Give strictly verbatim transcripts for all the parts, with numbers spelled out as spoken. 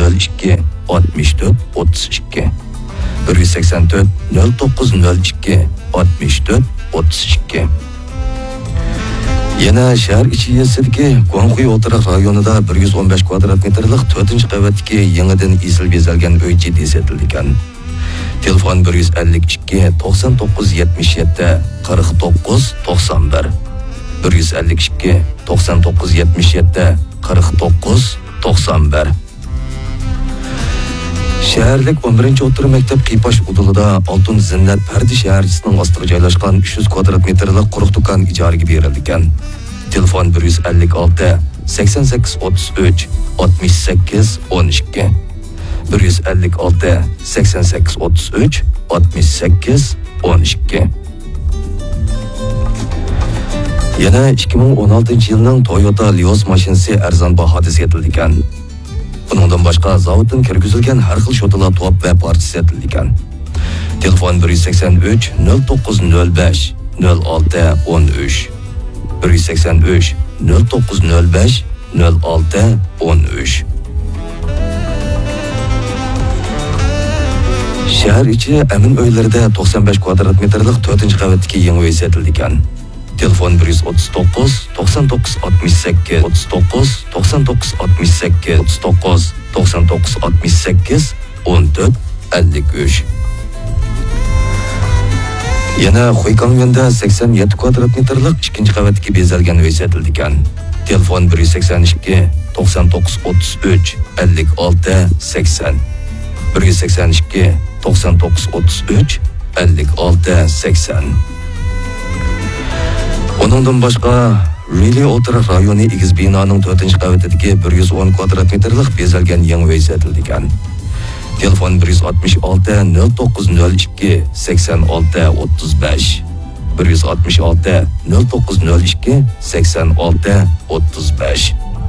nol ikki oltmish to'rt o'ttiz ikki bir yuz sakson to'rt nol to'qqiz nol ikki oltmish to'rt o'ttiz ikki. Yana shahar ichi yesidagi Guanghui o'tiraq rayonida bir yuz o'n besh kvadrat metrlik to'rtinchi qavatdagi yangidan isil bezalgan uy jiddiy setilgan. Telefon bir yuz ellik ikki to'qson to'qqiz yetmish yetti qirq to'qqiz to'qson bir bir yuz ellik ikki to'qson to'qqiz yetmish yetti qirq to'qqiz to'qson bir. Shaharlik o'n birinchi o'rta maktab Qipash udulida Oltin Zinnat Pardi shaharchisining ostiga joylashgan uch yuz kvadrat metrlik quruq do'kon ijaraga berilgan. Telefon bir yuz ellik olti sakson sakkiz o'ttiz uch oltmish sakkiz o'n ikki bir yuz ellik olti sakson sakkiz o'ttiz uch oltmish sakkiz o'n ikki. Yana ikki ming o'n oltinchi yilning Toyota Lios mashinasi arzon bahoda sotilgan. Bundan boshqa zavoddan kirgizilgan har xil shotalar top va parcha sotilgan. Telefon bir yuz sakson uch nol to'qqiz nol besh nol olti o'n uch bir yuz sakson uch nol to'qqiz nol besh nol olti o'n uch. Shahar ichi amin uylarida to'qson besh kvadrat metrlik to'rtinchi qavatdagi yangi uy sotilgan. Telefon bir yuz o'ttiz to'qqiz to'qson to'qqiz oltmish sakkiz o'ttiz to'qqiz to'qson to'qqiz oltmish sakkiz o'ttiz to'qqiz to'qson to'qqiz oltmish sakkiz o'n to'rt ellik uch. Yana Xuykanganda sakson yetti kvadrat metrlik ikkinchi qavatga bezalgan uy sotilgan. Telefon bir yuz sakson ikki to'qson to'qqiz o'ttiz uch ellik olti sakson bir yuz sakson ikki to'qson to'qqiz o'ttiz uch ellik olti sakson. Onundan boshqa Rili o'tiraq rayoni egiz binoning to'rtinchi qavatidagi bir yuz o'n kvadrat metrlik bezalgan yangi uy sotilgan. Telefon bir yuz oltmish olti nol to'qqiz nol ikki sakson olti o'ttiz besh bir yuz oltmish olti nol to'qqiz nol ikki sakson olti o'ttiz besh.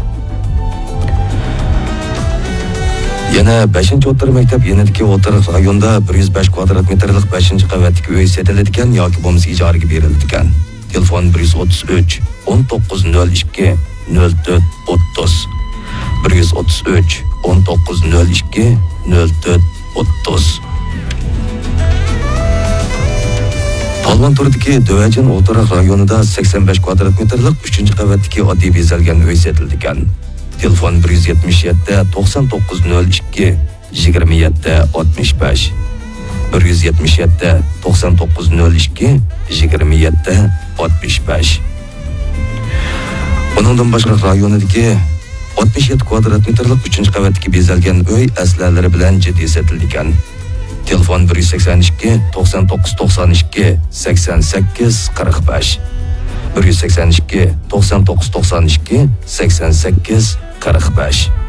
Yana beshinchi o'rta maktab yanidagi o'tiraq rayonda bir yuz besh kvadrat metrlik beshinchi qavatdagi uy sotiladigan yoki bo'lmasa ijaraga beriladigan. Telefon bir yuz o'ttiz uch o'n to'qqiz nol ikki nol to'rt o'ttiz bir yuz o'ttiz uch o'n to'qqiz nol ikki nol to'rt o'ttiz. Palvon turdagi Dövajin o'tiraq rayonida sakson besh kvadrat metrlik uchinchi qavatdagi oddiy bezalgan uy sotilgan. Telefon bir yuz yetmish yetti to'qson to'qqiz nol ikki yigirma yetti oltmish besh bir yuz yetmish yetti to'qson to'qqiz nol ikki yigirma yetti oltmish besh. Bundan boshqa rayonidagi oltmish yetti kvadrat metrlik uchinchi qavatga bezalgan uy aslalari bilan jiddiy sotilgan. Telefon bir yuz sakson ikki to'qson to'qqiz to'qson ikki sakson sakkiz qirq besh bir yuz sakson ikki to'qson to'qqiz to'qson ikki sakson sakkiz qirq besh.